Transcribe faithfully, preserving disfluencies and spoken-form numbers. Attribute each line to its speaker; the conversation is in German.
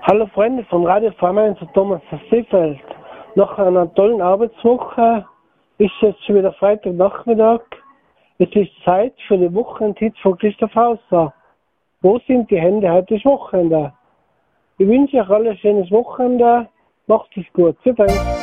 Speaker 1: Hallo Freunde von Radio Farmein zu Thomas Seefeld. Nach einer tollen Arbeitswoche ist jetzt schon wieder Freitagnachmittag. Es ist Zeit für die Wochenendhits von Christoph Hauser. Wo sind die Hände? Heute ist Wochenende. Ich wünsche euch alle ein schönes Wochenende. Macht es gut. Vielen Dank.